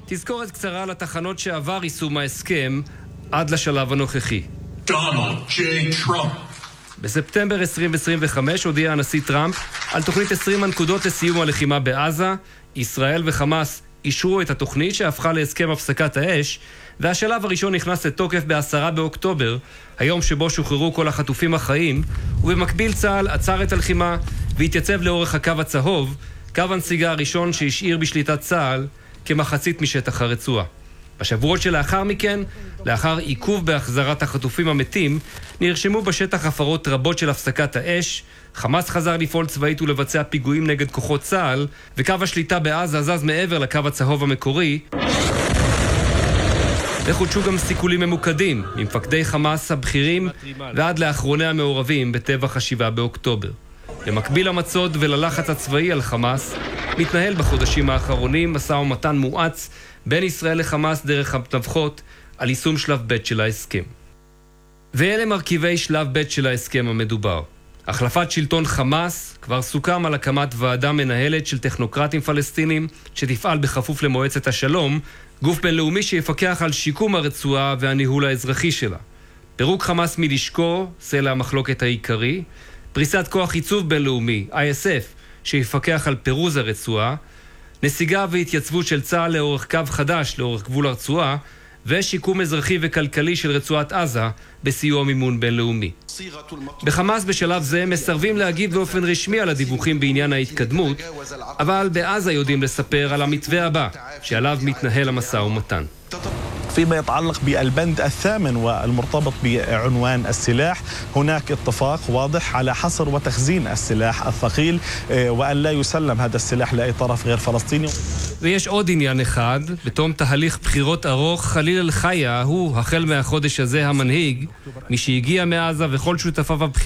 תזכורת קצרה לתחנות שעבר יישום ההסכם עד לשלב הנוכחי. דונלד ג'יי טראמפ. בספטמבר 2025 הודיע הנשיא טראמפ על תוכנית 20 הנקודות לסיום הלחימה בעזה. ישראל וחמאס אישרו את התוכנית שהפכה להסכם הפסקת האש, והשלב הראשון נכנס לתוקף ב-10 באוקטובר, היום שבו שוחררו כל החטופים החיים, ובמקביל צה"ל עצר את הלחימה והתייצב לאורך הקו הצהוב, קו הנסיגה הראשון שהשאיר בשליטת צה"ל כמחצית משטח הרצועה. בשבועות שלאחר מכן, לאחר עיכוב בהחזרת החטופים המתים, נרשמו בשטח הפרות רבות של הפסקת האש, חמאס חזר לפעול צבאית ולבצע פיגועים נגד כוחות צה"ל, וקו השליטה בעזה זז מעבר לקו הצהוב המקורי, וחודשו גם סיכולים ממוקדים, ממפקדי חמאס הבכירים ועד לאחרוני המעורבים בטבח 7 באוקטובר. במקביל למצוד וללחץ הצבאי על חמאס, מתנהל בחודשים האחרונים משא ומתן מואץ בין ישראל לחמאס דרך המתווכות על יישום שלב ב' של ההסכם. ואלה מרכיבי שלב ב' של ההסכם המדובר. החלפת שלטון חמאס, כבר סוכם על הקמת ועדה מנהלת של טכנוקרטים פלסטינים שתפעל בכפוף למועצת השלום, גוף בינלאומי שיפקח על שיקום הרצועה והניהול האזרחי שלה. פירוק חמאס מנשקו, סלע המחלוקת העיקרי, פריסת כוח עיצוב בינלאומי, ISF, שיפקח על פירוז הרצועה, נסיגה והתייצבות של צה"ל לאורך קו חדש לאורך גבול הרצועה, ושיקום אזרחי וכלכלי של רצועת עזה בסיוע מימון בינלאומי. בחמאס בשלב זה מסרבים להגיב באופן רשמי על הדיווחים בעניין ההתקדמות, אבל בעזה יודעים לספר על המתווה הבא שעליו מתנהל המשא ומתן. فيما يتعلق بالبند الثامن والمرتبط بعنوان السلاح هناك اتفاق واضح على حصر وتخزين السلاح الثقيل وأن لا يسلم هذا السلاح لأي طرف غير فلسطيني. ויש עוד עניין אחד, בתום תהליך בחירות ארוך, חליל אל-חיה הוא החל מהחודש הזה המנהיג, מי שהגיע מעזה וכל שותפיו הבחירות